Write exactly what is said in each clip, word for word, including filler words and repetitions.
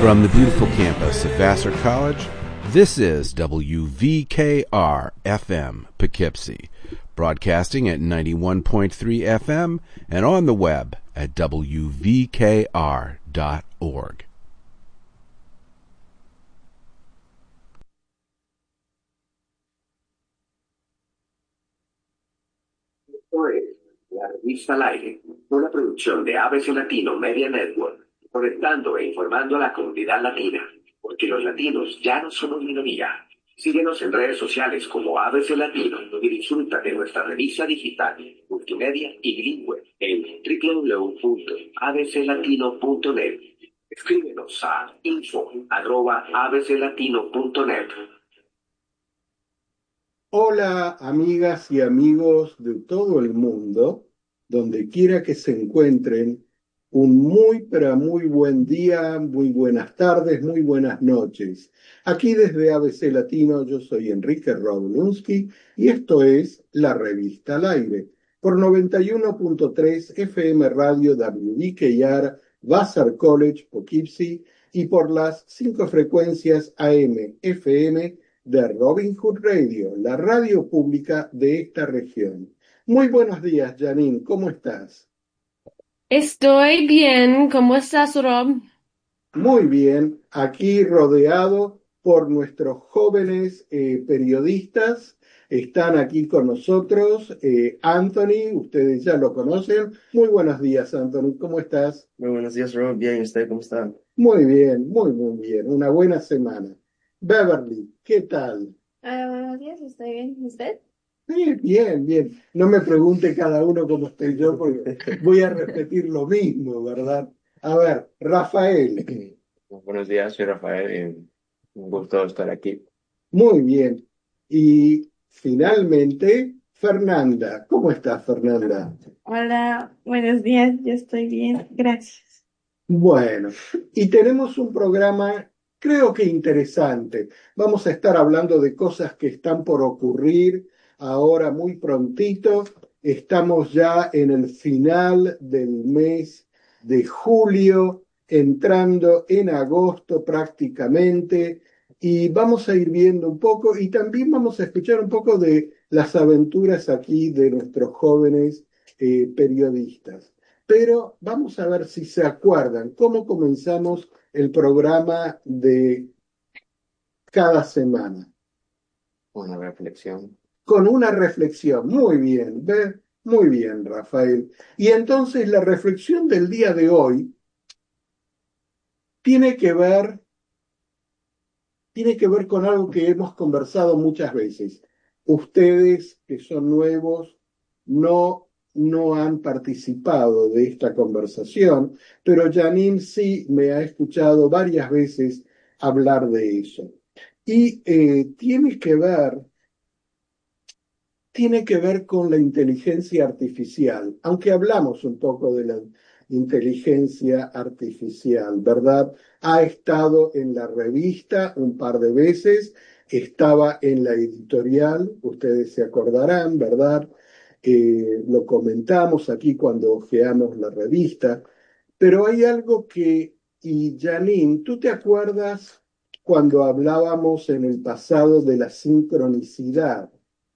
From the beautiful campus of Vassar College, this is W V K R F M Poughkeepsie, broadcasting at ninety-one point three F M and on the web at W V K R dot org. Esto es la revista al aire, una producción de A B C Latino Media Network, conectando e informando a la comunidad latina, porque los latinos ya no somos minoría. Síguenos en redes sociales como A B C Latino y disfruta de nuestra revista digital, multimedia y bilingüe en w w w punto a b c latino punto net. Escríbenos a info arroba a b c latino punto net. Hola, amigas y amigos de todo el mundo, donde quiera que se encuentren, un muy, pero muy buen día, muy buenas tardes, muy buenas noches. Aquí desde A B C Latino, yo soy Enrique Rodolunski y esto es La Revista al Aire, por noventa y uno punto tres F M Radio W V K R, Vassar College, Poughkeepsie, y por las cinco frecuencias A M, F M, de Robin Hood Radio, la radio pública de esta región. Muy buenos días, Janine, ¿cómo estás? Estoy bien, ¿cómo estás, Rob? Muy bien, aquí rodeado por nuestros jóvenes eh, periodistas. Están aquí con nosotros eh, Anthony, ustedes ya lo conocen. Muy buenos días, Anthony, ¿cómo estás? Muy buenos días, Rob. Bien, ¿y usted cómo está? Muy bien, muy, muy bien. Una buena semana. Beverly, ¿qué tal? Hola, buenos días, estoy bien. ¿Y usted? Sí, bien, bien. No me pregunte cada uno cómo estoy yo, porque voy a repetir lo mismo, ¿verdad? A ver, Rafael. Buenos días, soy Rafael y un gusto estar aquí. Muy bien. Y finalmente, Fernanda. ¿Cómo estás, Fernanda? Hola, buenos días, yo estoy bien, gracias. Bueno, y tenemos un programa, creo que interesante. Vamos a estar hablando de cosas que están por ocurrir ahora muy prontito. Estamos ya en el final del mes de julio, entrando en agosto prácticamente, y vamos a ir viendo un poco y también vamos a escuchar un poco de las aventuras aquí de nuestros jóvenes eh, periodistas. Pero vamos a ver si se acuerdan cómo comenzamos el programa de cada semana. Una reflexión. Con una reflexión. Muy bien, ¿ve? Muy bien, Rafael. Y entonces la reflexión del día de hoy tiene que ver, tiene que ver con algo que hemos conversado muchas veces. Ustedes que son nuevos no, no han participado de esta conversación, pero Janine sí me ha escuchado varias veces hablar de eso. Y eh, tiene que ver tiene que ver con la inteligencia artificial, aunque hablamos un poco de la inteligencia artificial, ¿verdad? Ha estado en la revista un par de veces, estaba en la editorial, ustedes se acordarán, ¿verdad? Eh, lo comentamos aquí cuando ojeamos la revista, pero hay algo que, y Janine, ¿tú te acuerdas cuando hablábamos en el pasado de la sincronicidad?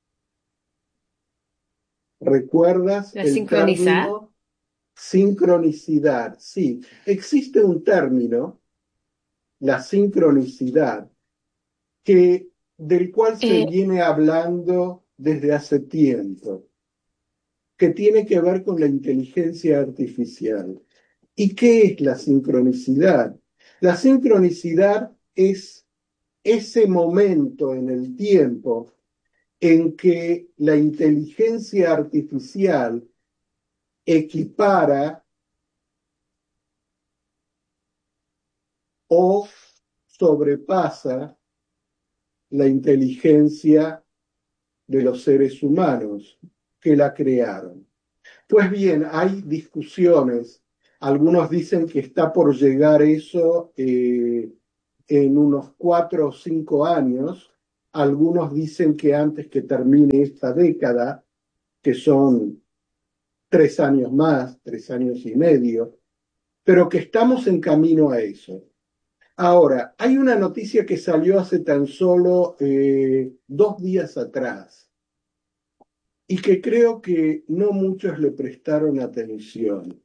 ¿Recuerdas ¿La el sincronizar? término sincronicidad? Sí, existe un término, la sincronicidad, que, del cual se Eh, viene hablando desde hace tiempo, que tiene que ver con la inteligencia artificial. ¿Y qué es la sincronicidad? La sincronicidad es ese momento en el tiempo en que la inteligencia artificial equipara o sobrepasa la inteligencia de los seres humanos que la crearon. Pues bien, hay discusiones. Algunos dicen que está por llegar eso eh, en unos cuatro o cinco años. Algunos dicen que antes que termine esta década, que son tres años más, tres años y medio, pero que estamos en camino a eso. Ahora, hay una noticia que salió hace tan solo eh, dos días atrás y que creo que no muchos le prestaron atención.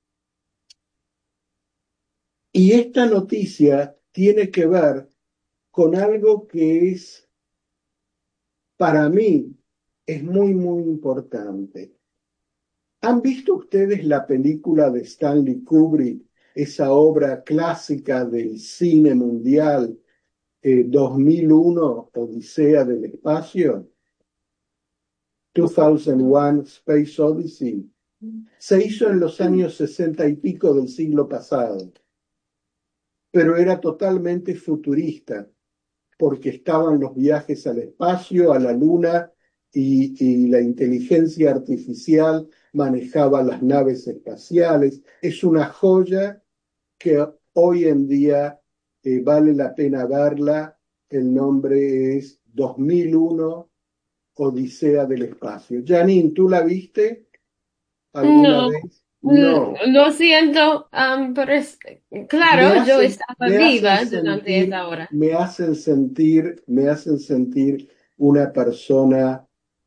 Y esta noticia tiene que ver con algo que es, para mí, es muy, muy importante. ¿Han visto ustedes la película de Stanley Kubrick, esa obra clásica del cine mundial, eh, dos mil uno, Odisea del Espacio? dos mil uno, Space Odyssey. Se hizo en los años sesenta y pico del siglo pasado, pero era totalmente futurista, porque estaban los viajes al espacio, a la luna, y, y la inteligencia artificial manejaba las naves espaciales. Es una joya que hoy en día eh, vale la pena verla. El nombre es dos mil uno, Odisea del Espacio. Janine, ¿tú la viste alguna No, vez? mm, No. lo siento, am, pero es, Me claro, yo hacen, estaba me hacen viva durante sentir, esa hora. me hacen sentir, me hacen sentir una persona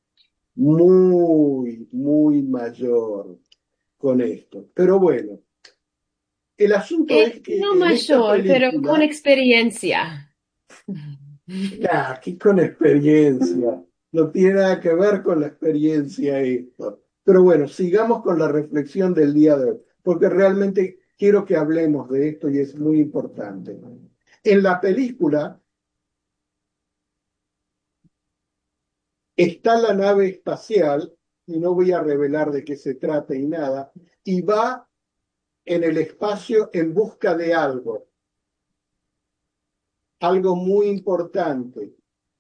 muy, muy mayor con esto. Pero bueno, el asunto Eh, es que no en esta mayor, pero con película, experiencia. nah, aquí con experiencia, no tiene nada que ver con la experiencia esto. Pero bueno, sigamos con la reflexión del día de hoy, porque realmente quiero que hablemos de esto y es muy importante. En la película está la nave espacial, y no voy a revelar de qué se trata y nada, y va en el espacio en busca de algo, algo muy importante.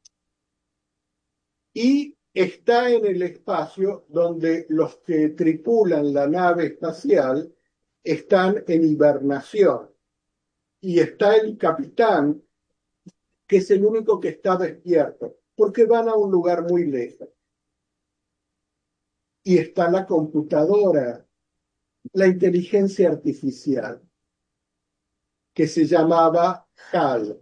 Y está en el espacio donde los que tripulan la nave espacial están en hibernación. Y está el capitán, que es el único que está despierto, porque van a un lugar muy lejos. Y está la computadora, la inteligencia artificial, que se llamaba HAL.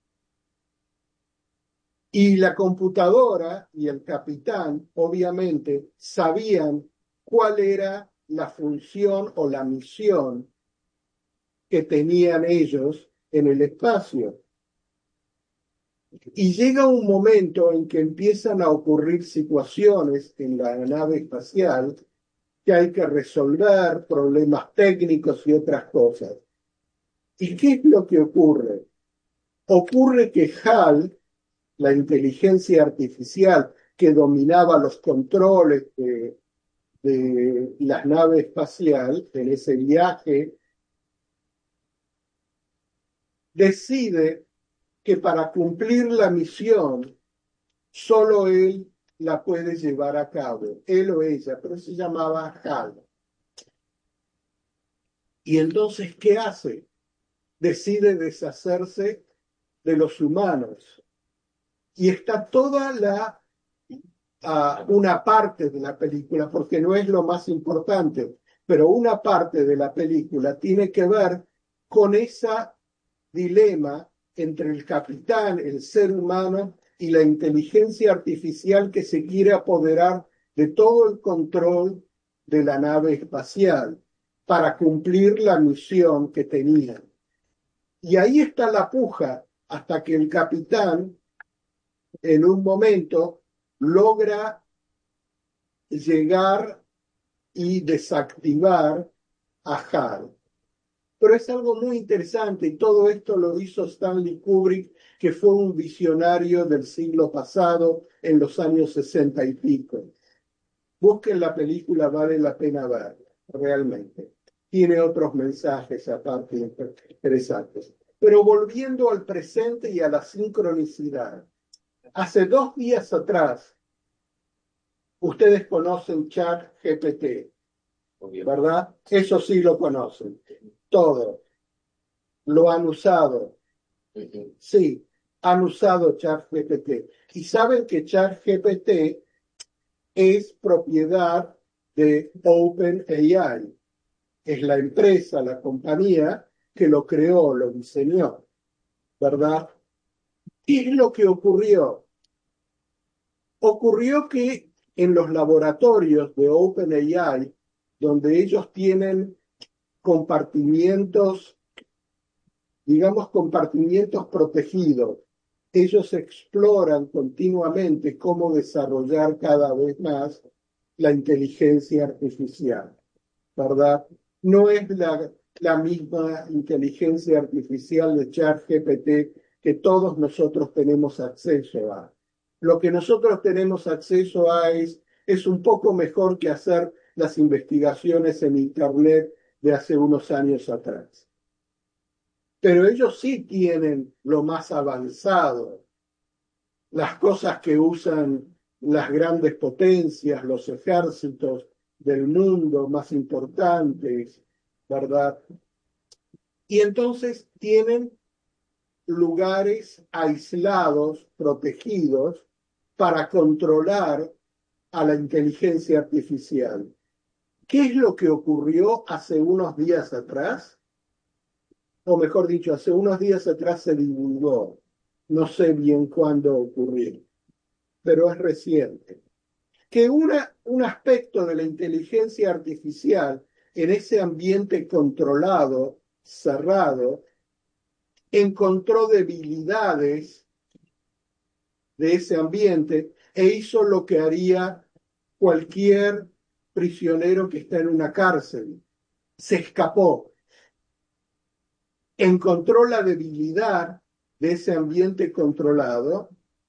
Y la computadora y el capitán, obviamente, sabían cuál era la función o la misión que tenían ellos en el espacio. Y llega un momento en que empiezan a ocurrir situaciones en la nave espacial que hay que resolver, problemas técnicos y otras cosas. ¿Y qué es lo que ocurre? Ocurre que HAL, la inteligencia artificial que dominaba los controles de, de la nave espacial en ese viaje, decide que para cumplir la misión solo él la puede llevar a cabo, él o ella, pero se llamaba HAL. Y entonces, ¿qué hace? Decide deshacerse de los humanos. Y está toda la uh, una parte de la película, porque no es lo más importante, pero una parte de la película tiene que ver con ese dilema entre el capitán, el ser humano, y la inteligencia artificial que se quiere apoderar de todo el control de la nave espacial para cumplir la misión que tenían. Y ahí está la puja hasta que el capitán, en un momento, logra llegar y desactivar a HAL. Pero es algo muy interesante y todo esto lo hizo Stanley Kubrick, que fue un visionario del siglo pasado, en los años sesenta y pico. Busquen la película, vale la pena verla, realmente. Tiene otros mensajes aparte interesantes. Pero volviendo al presente y a la sincronicidad. Hace dos días atrás, ustedes conocen ChatGPT, ¿verdad? Eso sí lo conocen. Todo. Lo han usado. Sí, han usado ChatGPT. Y saben que ChatGPT es propiedad de OpenAI. Es la empresa, la compañía que lo creó, lo diseñó. ¿verdad? ¿Qué es lo que ocurrió? Ocurrió que en los laboratorios de OpenAI, donde ellos tienen compartimientos, digamos, compartimientos protegidos, ellos exploran continuamente cómo desarrollar cada vez más la inteligencia artificial, ¿verdad? No es la, la misma inteligencia artificial de ChatGPT que todos nosotros tenemos acceso a. Lo que nosotros tenemos acceso a es, es un poco mejor que hacer las investigaciones en Internet de hace unos años atrás. Pero ellos sí tienen lo más avanzado, las cosas que usan las grandes potencias, los ejércitos del mundo más importantes, ¿verdad? Y entonces tienen lugares aislados, protegidos, para controlar a la inteligencia artificial. ¿Qué es lo que ocurrió hace unos días atrás? O mejor dicho, hace unos días atrás se divulgó. No sé bien cuándo ocurrió, pero es reciente. Que una, un aspecto de la inteligencia artificial en ese ambiente controlado, cerrado, encontró debilidades de ese ambiente e hizo lo que haría cualquier prisionero que está en una cárcel. Se escapó. Encontró la debilidad de ese ambiente controlado,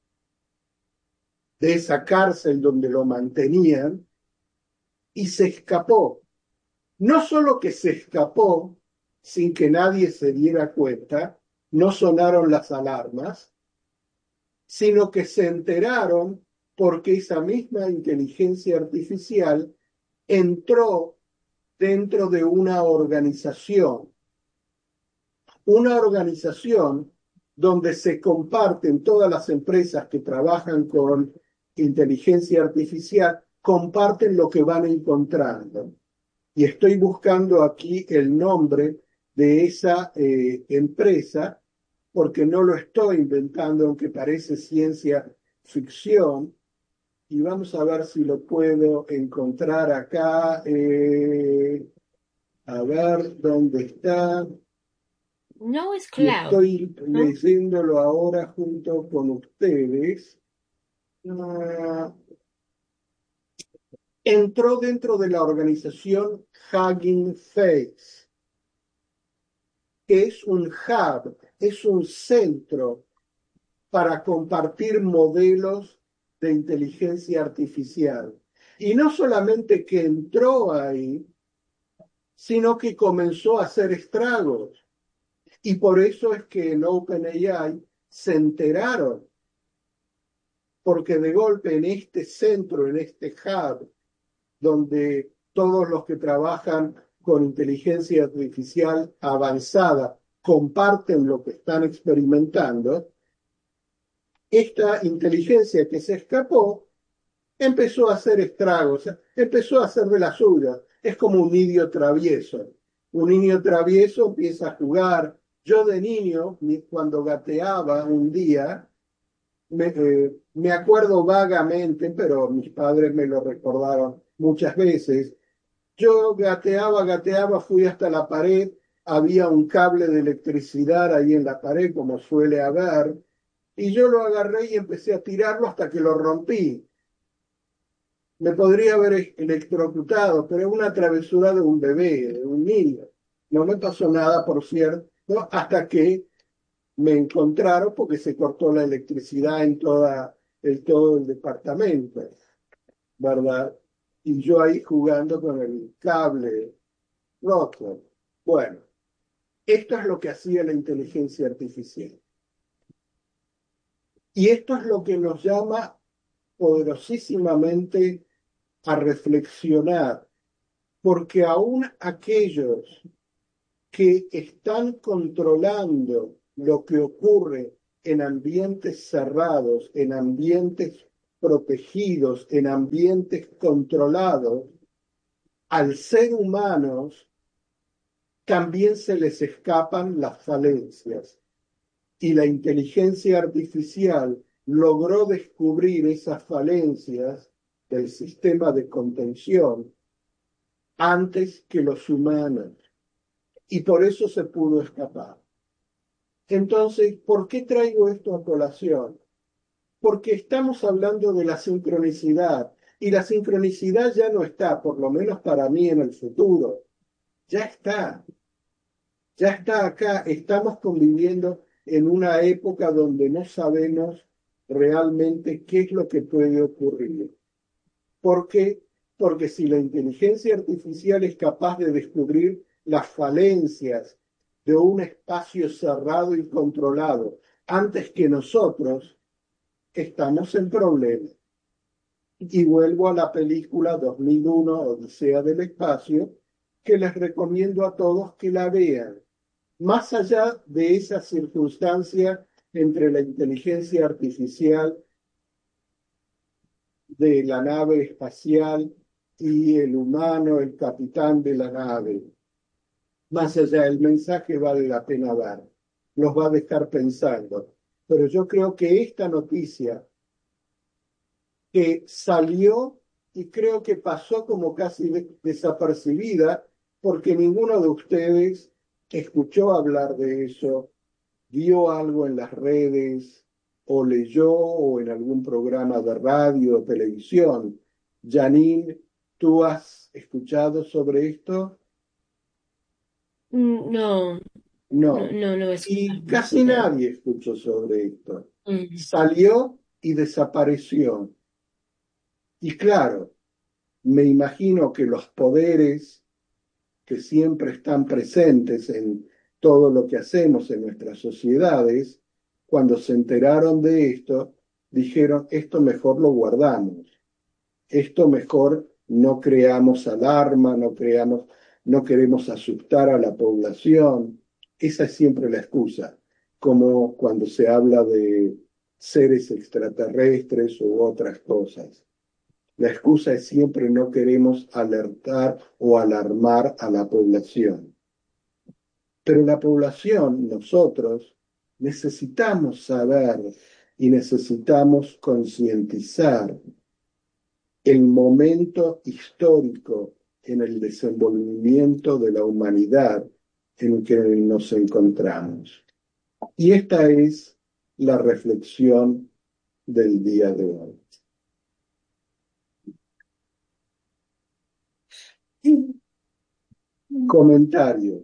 de esa cárcel donde lo mantenían, y se escapó. No solo que se escapó sin que nadie se diera cuenta, no sonaron las alarmas, sino que se enteraron porque esa misma inteligencia artificial entró dentro de una organización, una organización donde se comparten todas las empresas que trabajan con inteligencia artificial, comparten lo que van encontrando. Y estoy buscando aquí el nombre de esa eh, empresa, porque no lo estoy inventando, aunque parece ciencia ficción. Y vamos a ver si lo puedo encontrar acá. Eh, a ver dónde está. No es Y cloud, estoy ¿no? leyéndolo ahora junto con ustedes. Ah, entró dentro de la organización Hugging Face, que es un hub, es un centro para compartir modelos de inteligencia artificial. Y no solamente que entró ahí, sino que comenzó a hacer estragos. Y por eso es que en OpenAI se enteraron, porque de golpe en este centro, en este hub, donde todos los que trabajan con inteligencia artificial avanzada comparten lo que están experimentando, esta inteligencia que se escapó empezó a hacer estragos, empezó a hacer de la suya. Es como un niño travieso. Un niño travieso empieza a jugar. Yo de niño, cuando gateaba un día, me, eh, me acuerdo vagamente, pero mis padres me lo recordaron muchas veces. Yo gateaba, gateaba, fui hasta la pared, había un cable de electricidad ahí en la pared, como suele haber, y yo lo agarré y empecé a tirarlo hasta que lo rompí. Me podría haber electrocutado, pero es una travesura de un bebé, de un niño. No me pasó nada, por cierto, ¿no? Hasta que me encontraron porque se cortó la electricidad en toda, en todo el departamento, ¿verdad? Y yo ahí jugando con el cable roto. Bueno, esto es lo que hacía la inteligencia artificial. Y esto es lo que nos llama poderosísimamente a reflexionar, porque aún aquellos que están controlando lo que ocurre en ambientes cerrados, en ambientes protegidos, en ambientes controlados, al ser humanos también se les escapan las falencias. y la inteligencia artificial logró descubrir esas falencias del sistema de contención antes que los humanos, y por eso se pudo escapar. Entonces, ¿por qué traigo esto a colación? Porque estamos hablando de la sincronicidad, y la sincronicidad ya no está, por lo menos para mí en el futuro, ya está, ya está acá, estamos conviviendo en una época donde no sabemos realmente qué es lo que puede ocurrir. ¿Por qué? Porque si la inteligencia artificial es capaz de descubrir las falencias de un espacio cerrado y controlado antes que nosotros, estamos en problemas. Y vuelvo a la película dos mil uno, Odisea del Espacio, que les recomiendo a todos que la vean. Más allá de esa circunstancia entre la inteligencia artificial de la nave espacial y el humano, el capitán de la nave. Más allá, el mensaje vale la pena dar, los va a dejar pensando. Pero yo creo que esta noticia que salió y creo que pasó como casi de- desapercibida, porque ninguno de ustedes escuchó hablar de eso, vio algo en las redes o leyó o en algún programa de radio o televisión. Janine, ¿tú has escuchado sobre esto? Mm, No, no, No. no, no es. Y casi No. nadie escuchó sobre esto. Mm. Salió y desapareció. Y claro, me imagino que los poderes que siempre están presentes en todo lo que hacemos en nuestras sociedades, cuando se enteraron de esto, dijeron, esto mejor lo guardamos, esto mejor no creamos alarma, no creamos, no queremos asustar a la población. Esa es siempre la excusa, como cuando se habla de seres extraterrestres u otras cosas. La excusa es siempre no queremos alertar o alarmar a la población. Pero la población, nosotros, necesitamos saber y necesitamos concientizar el momento histórico en el desenvolvimiento de la humanidad en que nos encontramos. Y esta es la reflexión del día de hoy. Comentario.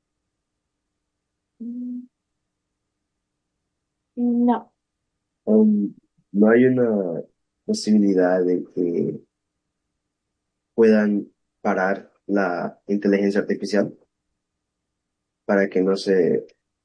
No, Um, ¿no hay una posibilidad de que puedan parar la inteligencia artificial para que no se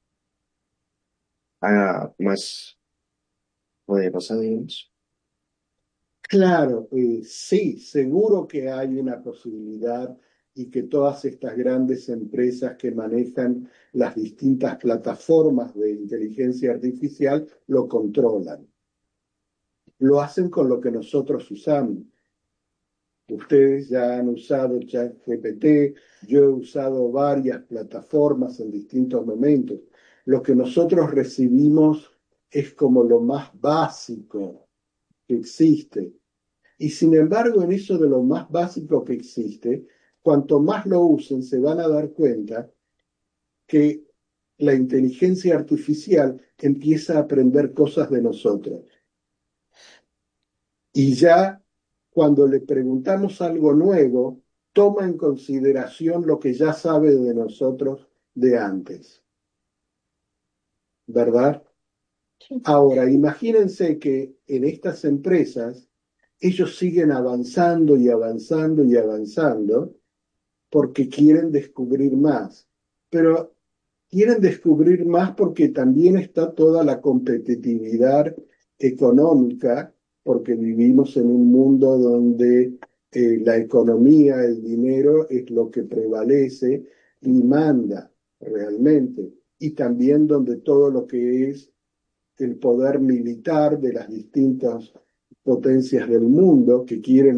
haga más poderosa, digamos? Claro, eh, sí, seguro que hay una posibilidad y que todas estas grandes empresas que manejan las distintas plataformas de inteligencia artificial lo controlan. Lo hacen con lo que nosotros usamos. Ustedes ya han usado ChatGPT, yo he usado varias plataformas en distintos momentos. Lo que nosotros recibimos es como lo más básico que existe. Y sin embargo, en eso de lo más básico que existe, cuanto más lo usen, se van a dar cuenta que la inteligencia artificial empieza a aprender cosas de nosotros. Y ya cuando le preguntamos algo nuevo, toma en consideración lo que ya sabe de nosotros de antes. ¿Verdad? sí. Ahora, imagínense que en estas empresas ellos siguen avanzando y avanzando y avanzando porque quieren descubrir más. Pero quieren descubrir más porque también está toda la competitividad económica, porque vivimos en un mundo donde eh, la economía, el dinero es lo que prevalece y manda realmente. Y también donde todo lo que es el poder militar de las distintas potencias del mundo que quieren